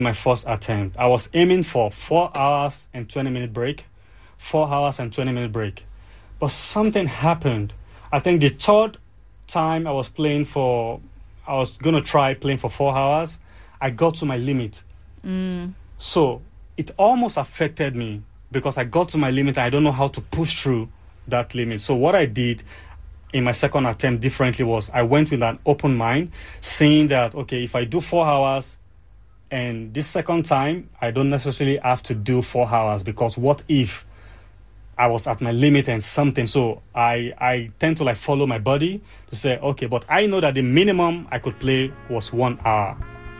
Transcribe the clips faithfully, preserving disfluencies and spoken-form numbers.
My first attempt, I was aiming for four hours and twenty minute break, four hours and twenty minute break. But something happened. I think the third time I was playing for, I was going to try playing for four hours. I got to my limit. Mm. So it almost affected me because I got to my limit and I don't know how to push through that limit. So what I did in my second attempt differently was I went with an open mind, saying that, okay, if I do four hours, and this second time, I don't necessarily have to do four hours because what if I was at my limit and something? So I, I tend to like follow my body to say, okay, but I know that the minimum I could play was one hour.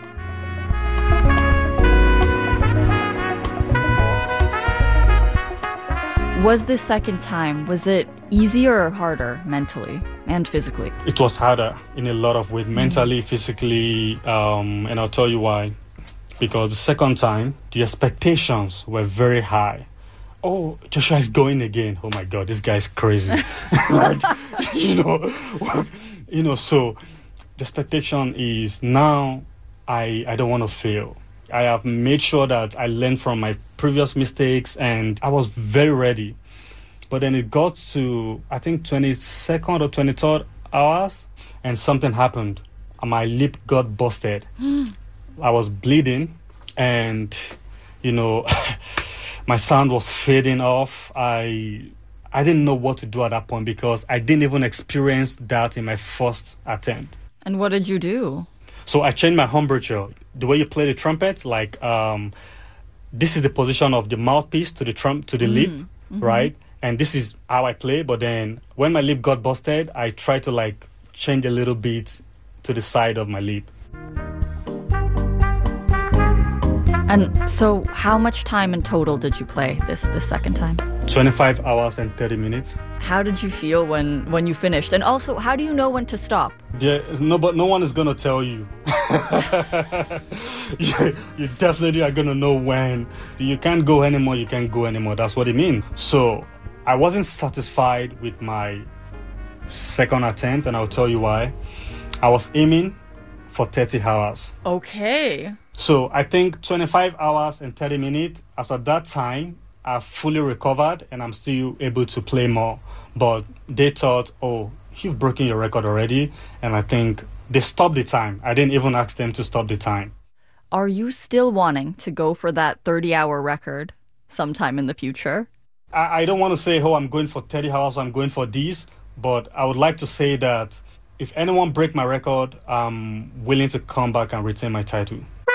Was this second time, was it easier or harder mentally and physically? It was harder in a lot of ways, mentally, mm-hmm. physically, um, and I'll tell you why. Because the second time, the expectations were very high. Oh, Joshua is going again. Oh my God, this guy's crazy. Like, you know, what, you know. So the expectation is now I I don't want to fail. I have made sure that I learned from my previous mistakes, and I was very ready. But then it got to I think twenty-second or twenty-third hours, and something happened. My lip got busted. I was bleeding, and you know, my sound was fading off. I I didn't know what to do at that point because I didn't even experience that in my first attempt. And what did you do? So I changed my embouchure. The way you play the trumpet, like um, this is the position of the mouthpiece to the trump to the mm. lip, mm-hmm. right? And this is how I play. But then when my lip got busted, I tried to like change a little bit to the side of my lip. And so how much time in total did you play this the second time? twenty-five hours and thirty minutes. How did you feel when, when you finished? And also, how do you know when to stop? Yeah, no, but no one is going to tell you. you. You definitely are going to know when. You can't go anymore, you can't go anymore. That's what it means. So I wasn't satisfied with my second attempt, and I'll tell you why. I was aiming for thirty hours. Okay. So I think twenty-five hours and thirty minutes, as at that time, I've fully recovered and I'm still able to play more. But they thought, oh, you've broken your record already. And I think they stopped the time. I didn't even ask them to stop the time. Are you still wanting to go for that thirty-hour record sometime in the future? I, I don't want to say, oh, I'm going for thirty hours, I'm going for these. But I would like to say that if anyone break my record, I'm willing to come back and retain my title.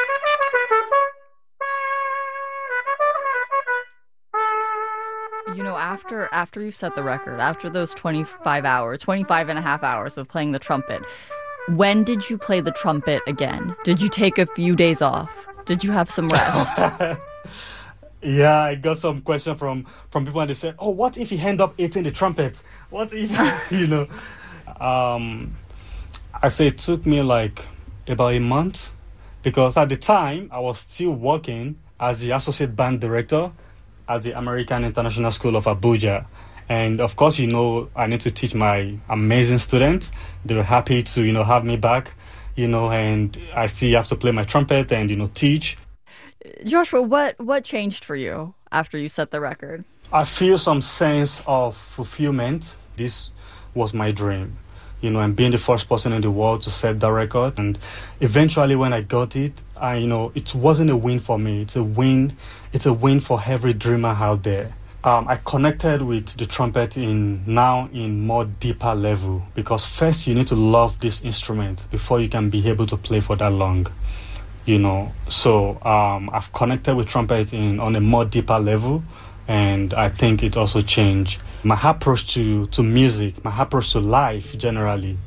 You know, after after you set the record, after those twenty-five hours, twenty-five and a half hours of playing the trumpet, when did you play the trumpet again? Did you take a few days off? Did you have some rest? Yeah, I got some question from, from people and they said, oh, what if he end up eating the trumpet? What if, you know? Um, I say it took me like about a month because at the time I was still working as the associate band director at the American International School of Abuja. And of course, you know, I need to teach my amazing students. They were happy to, you know, have me back, you know, and I still have to play my trumpet and, you know, teach. Joshua, what, what changed for you after you set the record? I feel some sense of fulfillment. This was my dream, you know, and being the first person in the world to set that record. And eventually when I got it, I, you know, it wasn't a win for me. It's a win. It's a win for every dreamer out there. Um, I connected with the trumpet in now in more deeper level because first you need to love this instrument before you can be able to play for that long, you know. So um, I've connected with trumpet in on a more deeper level, and I think it also changed my approach to, to music, my approach to life generally.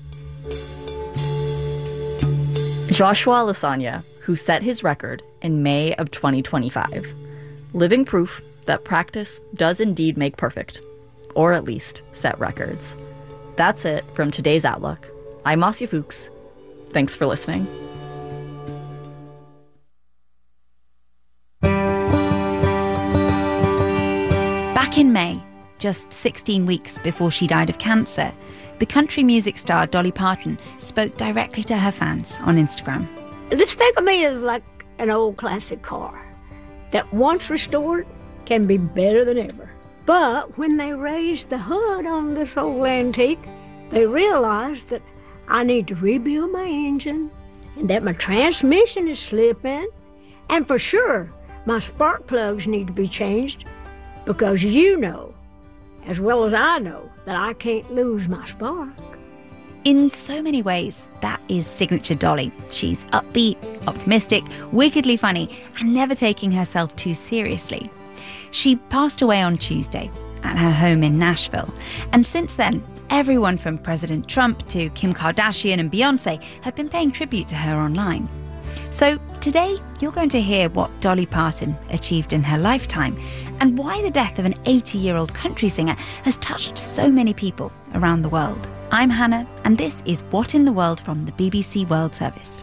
Joshua Lasagna, who set his record in May of twenty twenty-five, living proof that practice does indeed make perfect, or at least set records. That's it from today's Outlook. I'm Marcia Fuchs. Thanks for listening. Back in May, just sixteen weeks before she died of cancer, the country music star Dolly Parton spoke directly to her fans on Instagram. This thing of me is like an old classic car that once restored can be better than ever. But when they raised the hood on this old antique, they realized that I need to rebuild my engine and that my transmission is slipping, and for sure my spark plugs need to be changed, because you know, as well as I know, that I can't lose my spark. In so many ways, that is signature Dolly. She's upbeat, optimistic, wickedly funny, and never taking herself too seriously. She passed away on Tuesday at her home in Nashville. And since then, everyone from President Trump to Kim Kardashian and Beyonce have been paying tribute to her online. So today, you're going to hear what Dolly Parton achieved in her lifetime and why the death of an eighty-year-old country singer has touched so many people around the world. I'm Hannah, and this is What in the World from the B B C World Service.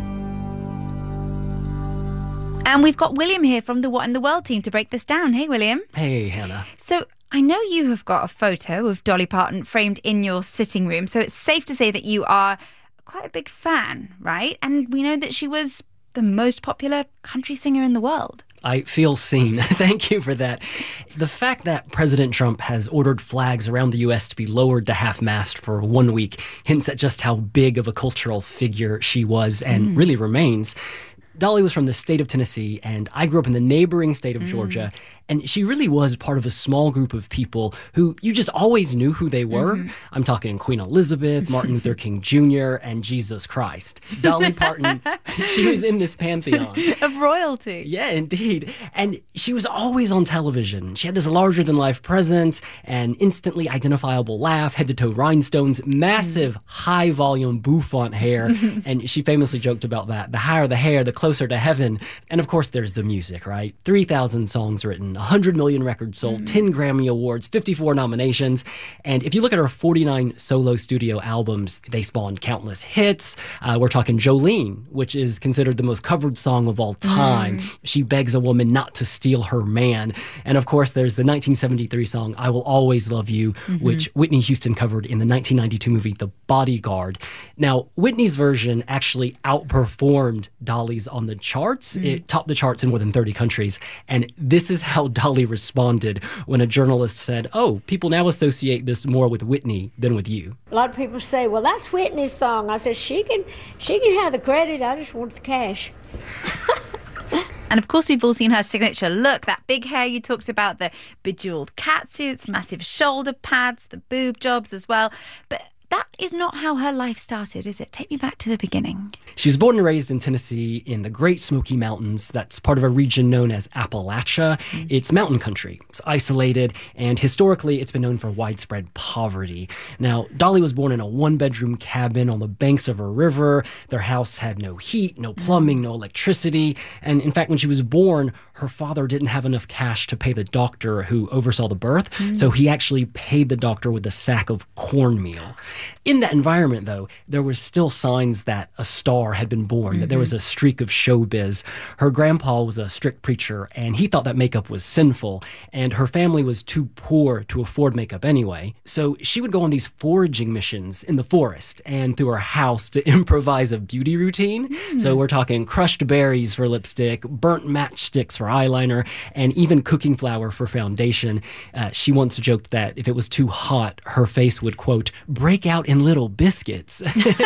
And we've got William here from the What in the World team to break this down. Hey, William. Hey, Hannah. So I know you have got a photo of Dolly Parton framed in your sitting room, so it's safe to say that you are quite a big fan, right? And we know that she was the most popular country singer in the world. I feel seen. Thank you for that. The fact that President Trump has ordered flags around the U S to be lowered to half-mast for one week hints at just how big of a cultural figure she was and mm. really remains. Dolly was from the state of Tennessee, and I grew up in the neighboring state of mm. Georgia. And she really was part of a small group of people who you just always knew who they were. Mm-hmm. I'm talking Queen Elizabeth, Martin Luther King Junior, and Jesus Christ. Dolly Parton, she was in this pantheon. Of royalty. Yeah, indeed. And she was always on television. She had this larger-than-life presence, an instantly identifiable laugh, head-to-toe rhinestones, massive, mm. high-volume bouffant hair. And she famously joked about that. The higher the hair, the closer to heaven. And of course, there's the music, right? three thousand songs written, one hundred million records sold, mm. ten Grammy Awards, fifty-four nominations. And if you look at her forty-nine solo studio albums, they spawned countless hits. Uh, we're talking Jolene, which is considered the most covered song of all time. Mm. She begs a woman not to steal her man. And of course, there's the nineteen seventy-three song, I Will Always Love You, mm-hmm. which Whitney Houston covered in the nineteen ninety-two movie, The Bodyguard. Now, Whitney's version actually outperformed Dolly's on the charts. Mm. It topped the charts in more than thirty countries. And this is how Dolly responded when a journalist said, oh, people now associate this more with Whitney than with you. A lot of people say, well, that's Whitney's song. I said, she can, she can have the credit. I just want the cash. And of course, we've all seen her signature look, that big hair you talked about, the bejeweled catsuits, massive shoulder pads, the boob jobs as well. But that is not how her life started, is it? Take me back to the beginning. She was born and raised in Tennessee in the Great Smoky Mountains. That's part of a region known as Appalachia. Mm. It's mountain country. It's isolated, and historically, it's been known for widespread poverty. Now, Dolly was born in a one-bedroom cabin on the banks of a river. Their house had no heat, no plumbing, no electricity. And in fact, when she was born, her father didn't have enough cash to pay the doctor who oversaw the birth, mm. so he actually paid the doctor with a sack of cornmeal. In that environment, though, there was still signs that a star had been born, mm-hmm. that there was a streak of showbiz. Her grandpa was a strict preacher, and he thought that makeup was sinful, and her family was too poor to afford makeup anyway. So she would go on these foraging missions in the forest and through her house to improvise a beauty routine. Mm. So we're talking crushed berries for lipstick, burnt matchsticks for eyeliner, and even cooking flour for foundation. Uh, she once joked that if it was too hot, her face would, quote, break out in little biscuits.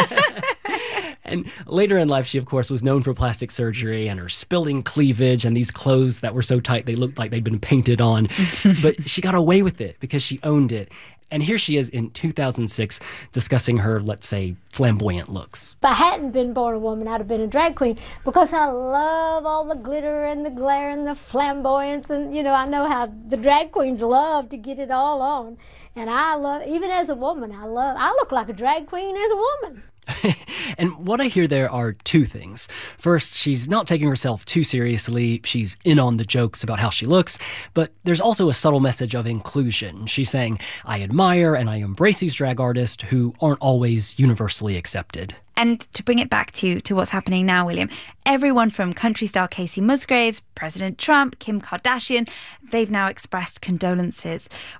And later in life, she, of course, was known for plastic surgery and her spilling cleavage and these clothes that were so tight they looked like they'd been painted on. But she got away with it because she owned it. And here she is in two thousand six discussing her, let's say, flamboyant looks. If I hadn't been born a woman, I'd have been a drag queen because I love all the glitter and the glare and the flamboyance. And, you know, I know how the drag queens love to get it all on. And I love, even as a woman, I love, I look like a drag queen as a woman. And what I hear there are two things. First, she's not taking herself too seriously. She's in on the jokes about how she looks. But there's also a subtle message of inclusion. She's saying, I admire and I embrace these drag artists who aren't always universally accepted. And to bring it back to, to what's happening now, William, everyone from country star Casey Musgraves, President Trump, Kim Kardashian, they've now expressed condolences. What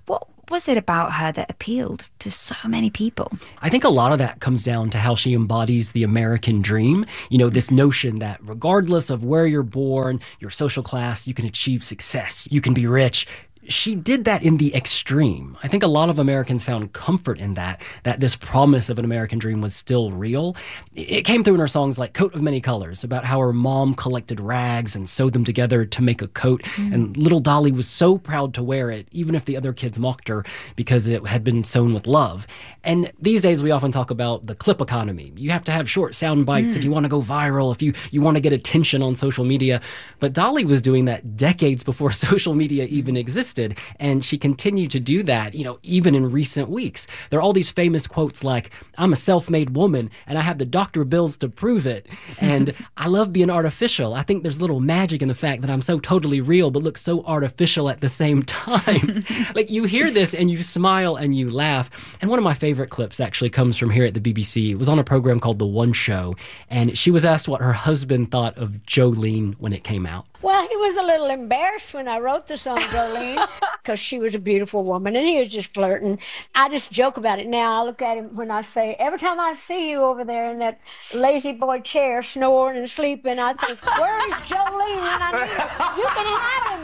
was it about her that appealed to so many people? I think a lot of that comes down to how she embodies the American dream. You know, this notion that regardless of where you're born, your social class, you can achieve success, you can be rich. She did that in the extreme. I think a lot of Americans found comfort in that, that this promise of an American dream was still real. It came through in her songs like Coat of Many Colors, about how her mom collected rags and sewed them together to make a coat. Mm. And little Dolly was so proud to wear it, even if the other kids mocked her, because it had been sewn with love. And these days we often talk about the clip economy. You have to have short sound bites mm. if you want to go viral, if you, you want to get attention on social media. But Dolly was doing that decades before social media even existed. And she continued to do that, you know, even in recent weeks. There are all these famous quotes like, I'm a self-made woman and I have the doctor bills to prove it. And I love being artificial. I think there's a little magic in the fact that I'm so totally real but look so artificial at the same time. Like, you hear this and you smile and you laugh. And one of my favorite clips actually comes from here at the B B C. It was on a program called The One Show. And she was asked what her husband thought of Jolene when it came out. Well, he was a little embarrassed when I wrote the song Jolene, because she was a beautiful woman and he was just flirting. I just joke about it now. I look at him when I say, every time I see you over there in that lazy boy chair snoring and sleeping, I think, where is Jolene? And I mean, you can have him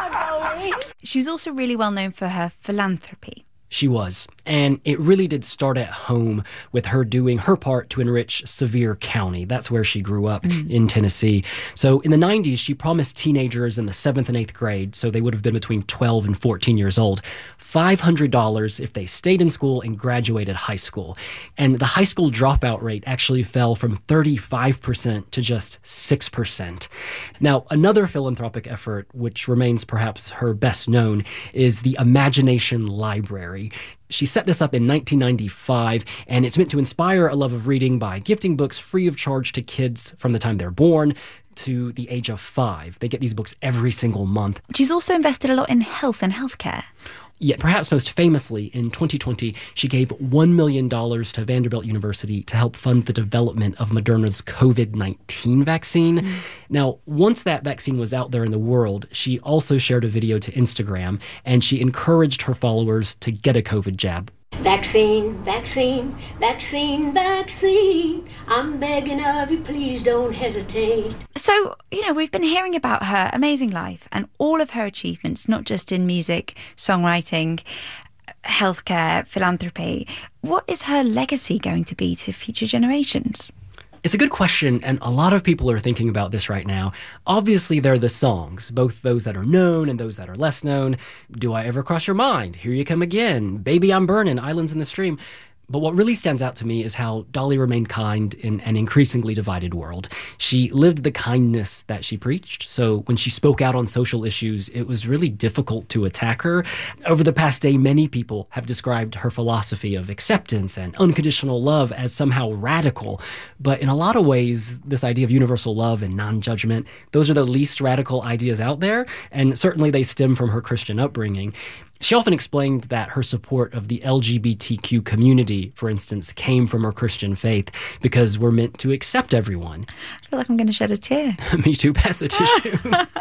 now, Jolene. She was also really well known for her philanthropy. She was. And it really did start at home with her doing her part to enrich Sevier County. That's where she grew up mm. in Tennessee. So in the nineties, she promised teenagers in the seventh and eighth grade, so they would have been between twelve and fourteen years old, five hundred dollars if they stayed in school and graduated high school. And the high school dropout rate actually fell from thirty-five percent to just six percent. Now, another philanthropic effort, which remains perhaps her best known, is the Imagination Library. She set this up in nineteen ninety-five, and it's meant to inspire a love of reading by gifting books free of charge to kids from the time they're born to the age of five. They get these books every single month. She's also invested a lot in health and healthcare. Yet, perhaps most famously, in twenty twenty, she gave one million dollars to Vanderbilt University to help fund the development of Moderna's covid nineteen vaccine. Mm. Now, once that vaccine was out there in the world, she also shared a video to Instagram, and she encouraged her followers to get a COVID jab. Vaccine, vaccine, vaccine, vaccine. I'm begging of you, please don't hesitate. So, you know, we've been hearing about her amazing life and all of her achievements, not just in music, songwriting, healthcare, philanthropy. What is her legacy going to be to future generations? It's a good question, and a lot of people are thinking about this right now. Obviously, there are the songs, both those that are known and those that are less known. Do I Ever Cross Your Mind? Here You Come Again. Baby, I'm Burning. Islands in the Stream. But what really stands out to me is how Dolly remained kind in an increasingly divided world. She lived the kindness that she preached. So when she spoke out on social issues, it was really difficult to attack her. Over the past day, many people have described her philosophy of acceptance and unconditional love as somehow radical. But in a lot of ways, this idea of universal love and non-judgment, those are the least radical ideas out there. And certainly they stem from her Christian upbringing. She often explained that her support of the L G B T Q community, for instance, came from her Christian faith because we're meant to accept everyone. I feel like I'm going to shed a tear. Me too. Pass the tissue.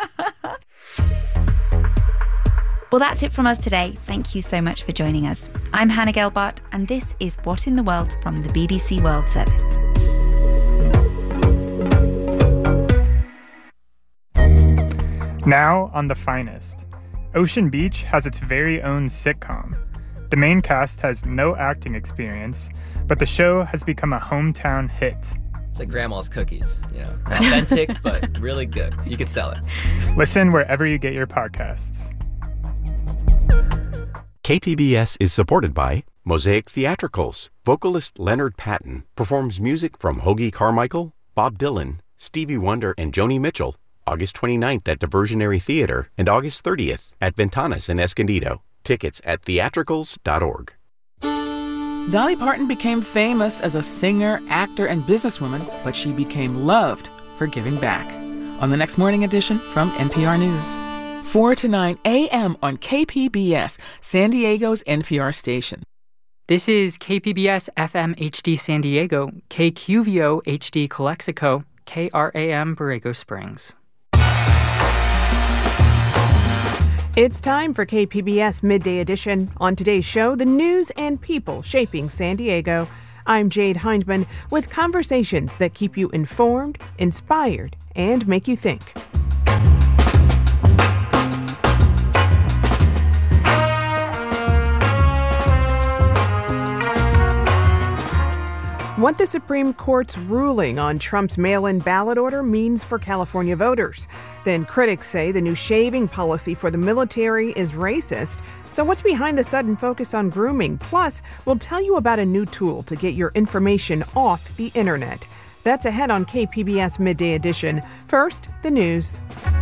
Well, that's it from us today. Thank you so much for joining us. I'm Hannah Gelbart, and this is What in the World from the B B C World Service. Now on The Finest. Ocean Beach has its very own sitcom. The main cast has no acting experience, but the show has become a hometown hit. It's like grandma's cookies, you know, authentic, but really good. You could sell it. Listen wherever you get your podcasts. K P B S is supported by Mosaic Theatricals. Vocalist Leonard Patton performs music from Hoagie Carmichael, Bob Dylan, Stevie Wonder, and Joni Mitchell, August twenty-ninth at Diversionary Theater and August thirtieth at Ventanas in Escondido. Tickets at theatricals dot org. Dolly Parton became famous as a singer, actor, and businesswoman, but she became loved for giving back. On the next Morning Edition from N P R News. four to nine a.m. on K P B S, San Diego's N P R station. This is K P B S F M H D San Diego, K Q V O H D Calexico, K R A M Borrego Springs. It's time for K P B S Midday Edition. On today's show, the news and people shaping San Diego. I'm Jade Hindman with conversations that keep you informed, inspired, and make you think. What the Supreme Court's ruling on Trump's mail-in ballot order means for California voters. Then critics say the new shaving policy for the military is racist. So what's behind the sudden focus on grooming? Plus, we'll tell you about a new tool to get your information off the internet. That's ahead on K P B S Midday Edition. First, the news.